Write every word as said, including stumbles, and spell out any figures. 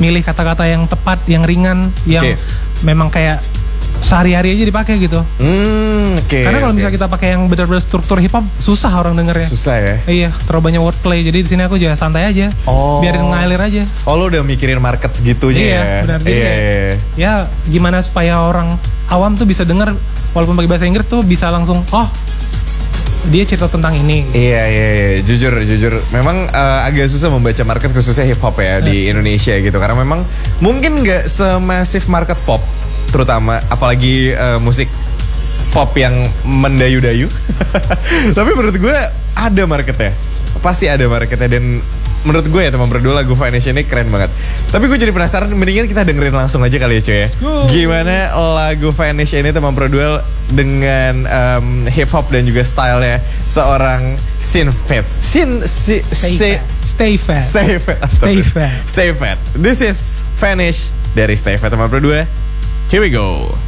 milih kata-kata yang tepat, yang ringan, yang okay. memang kayak sehari-hari aja dipakai gitu. Hmm, oke. Okay, Karena kalau okay. misalnya kita pakai yang benar-benar struktur hip hop, susah orang dengernya. Susah ya. Iya, terlalu banyak wordplay. Jadi di sini aku juga santai aja. Oh. Biarin ngalir aja. Oh, lo udah mikirin market segitunya iya, ya. Benar, iya, iya. iya. Ya, gimana supaya orang awam tuh bisa denger walaupun pakai bahasa Inggris tuh bisa langsung, oh, dia cerita tentang ini. Iya, iya, iya. Jujur, jujur. Memang uh, agak susah membaca market khususnya hip hop ya, yeah. di Indonesia gitu. Karena memang mungkin nggak semasif market pop, terutama apalagi uh, musik pop yang mendayu-dayu. Tapi menurut gue ada marketnya. Pasti ada marketnya. Dan menurut gue ya teman berdua lagu Vanish ini keren banget. Tapi gue jadi penasaran, mendingan kita dengerin langsung aja kali ya cuy ya. Gimana lagu Vanish ini teman berdua dengan um, hip hop dan juga stylenya seorang Sin Fat. Sin si, Stay, si, fat. Stay fat. Stay fat. Stay fat. Stay fat. This is Vanish dari Stay Fat teman berdua. Here we go.